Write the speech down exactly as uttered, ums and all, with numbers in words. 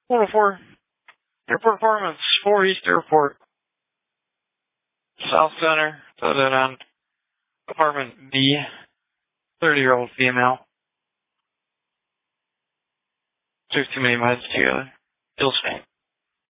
one oh four. Your performance, four East Airport. South Center, put it on apartment B. thirty-year-old female. Took too many meds together. Still same.